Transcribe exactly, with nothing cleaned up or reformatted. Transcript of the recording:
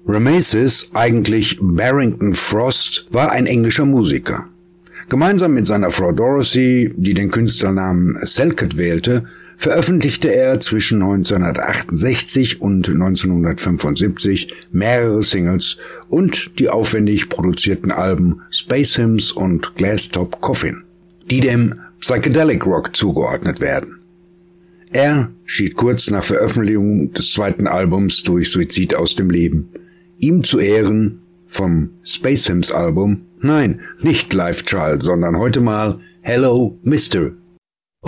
Rameses, eigentlich Barrington Frost, war ein englischer Musiker. Gemeinsam mit seiner Frau Dorothy, die den Künstlernamen Selkirk wählte, veröffentlichte er zwischen neunzehnhundertachtundsechzig und neunzehnhundertfünfundsiebzig mehrere Singles und die aufwendig produzierten Alben Space Hymns und Glasstop Coffin, die dem Psychedelic Rock zugeordnet werden. Er schied kurz nach Veröffentlichung des zweiten Albums durch Suizid aus dem Leben. Ihm zu Ehren vom Space Hymns Album, nein, nicht Live Child, sondern heute mal Hello Mister